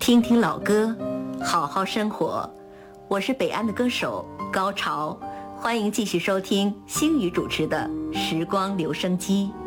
听听老歌，好好生活。我是北安的歌手高潮，欢迎继续收听星宇主持的《时光留声机》。